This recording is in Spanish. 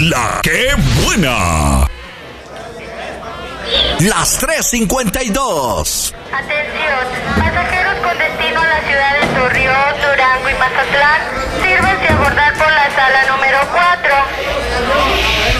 La que buena. Las 3:52. Atención, pasajeros con destino a la ciudad de Torreón, Durango y Mazatlán, sírvanse a abordar por la sala número 4.